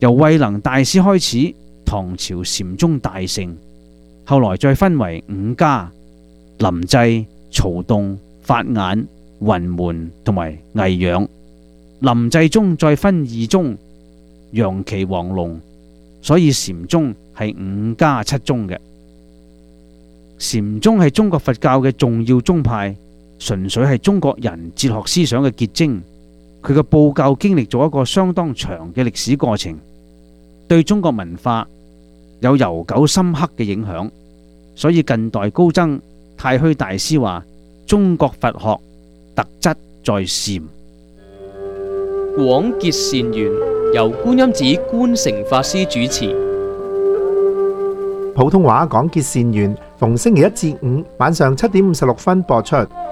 由慧能大師開始，唐朝禪宗大盛，後來再分為五家：臨濟、曹洞、法眼、雲門同埋魏養。臨濟宗再分二宗：楊岐、黃龍。所以禪宗係五家七宗嘅。禪宗係中國佛教嘅重要宗派，純粹係中國人哲學思想嘅結晶。佢嘅布教經歷咗一個相當長嘅歷史過程，對中國文化有悠久深刻嘅影響。所以近代高僧太虛大師話：中國佛學特質在禪。 廣結善緣，由觀音寺觀誠法師主持。 普通話廣結善緣，逢星期一至五晚上7:56播出。